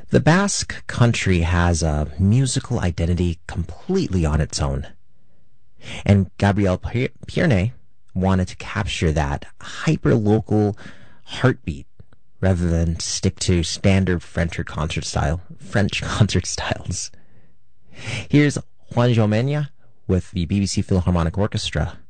The Basque country has a musical identity completely on its own. And Gabriel Pierne wanted to capture that hyper-local heartbeat rather than stick to standard French concert styles. Here's Juan Jomena with the BBC Philharmonic Orchestra